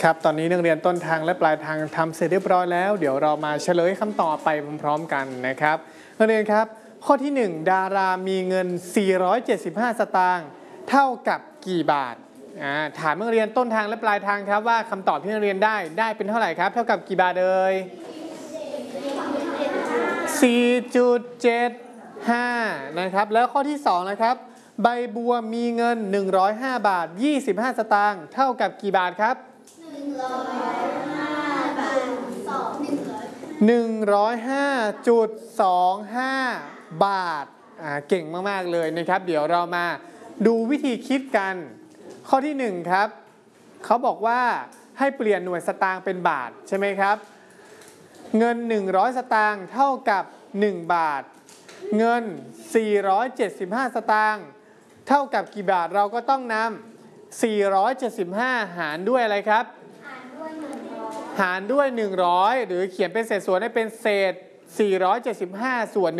ครับตอนนี้นักเรียนต้นทางและปลายทางทำเสร็จเรียบร้อยแล้วเดี๋ยวเรามาเฉลยคำตอบไปพร้อมๆกันนะครับนักเรียนครับข้อที่ 1ดารามีเงิน475สตางค์เท่ากับกี่บาทถามนักเรียนต้นทางและปลายทางครับว่าคำตอบที่นักเรียนได้เป็นเท่าไหร่ครับเท่ากับกี่บาทเอ่ย 4.75 นะครับแล้วข้อที่2นะครับใบบัวมีเงิน105บาท25สตางค์เท่ากับกี่บาทครับ105บาท105.25 บาทเก่งมากๆเลยนะครับเดี๋ยวเรามาดูวิธีคิดกันข้อที่1ครับเขาบอกว่าให้เปลี่ยนหน่วยสตางค์เป็นบาทใช่ไหมครับเงิน100สตางค์เท่ากับ1บาทเงิน475สตางค์เท่ากับกี่บาทเราก็ต้องนำ475หารด้วยอะไรครับหารด้วย100หรือเขียนเป็นเศษส่วนให้เป็นเศษ475ส่วน